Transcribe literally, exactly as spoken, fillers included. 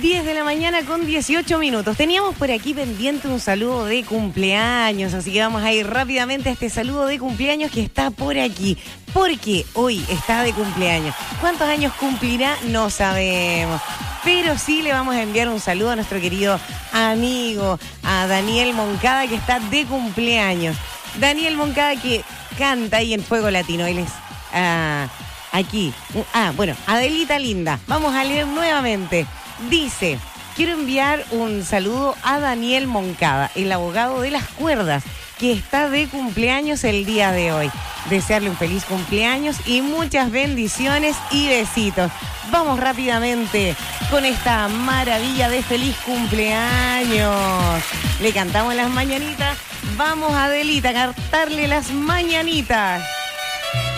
diez de la mañana con dieciocho minutos. Teníamos por aquí pendiente un saludo de cumpleaños, así que vamos a ir rápidamente a este saludo de cumpleaños que está por aquí, porque hoy está de cumpleaños. ¿Cuántos años cumplirá? No sabemos, pero sí le vamos a enviar un saludo a nuestro querido amigo, a Daniel Moncada, que está de cumpleaños. Daniel Moncada, que canta ahí en Fuego Latino. Él es uh, aquí. Ah, bueno, Adelita Linda. Vamos a leer nuevamente. Dice, quiero enviar un saludo a Daniel Moncada, el abogado de las cuerdas, que está de cumpleaños el día de hoy. Desearle un feliz cumpleaños y muchas bendiciones y besitos. Vamos rápidamente con esta maravilla de feliz cumpleaños. Le cantamos las mañanitas. Vamos, Adelita, a cantarle las mañanitas.